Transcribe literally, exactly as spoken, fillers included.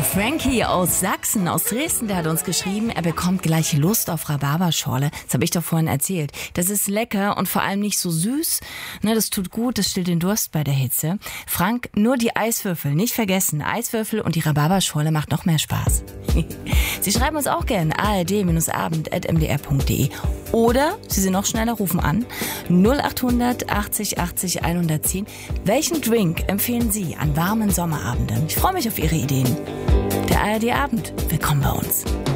Der Frankie aus Sachsen, aus Dresden, der hat uns geschrieben, er bekommt gleich Lust auf Rhabarberschorle. Das habe ich doch vorhin erzählt. Das ist lecker und vor allem nicht so süß. Ne, das tut gut, das stillt den Durst bei der Hitze. Frank, nur die Eiswürfel, nicht vergessen. Eiswürfel und die Rhabarberschorle macht noch mehr Spaß. Sie schreiben uns auch gerne a r d abend at m d r punkt d e oder Sie sind noch schneller, rufen an null achthundert achtzig achtzig hundertzehn. Welchen Drink empfehlen Sie an warmen Sommerabenden? Ich freue mich auf Ihre Ideen. Der A R D Abend, willkommen bei uns.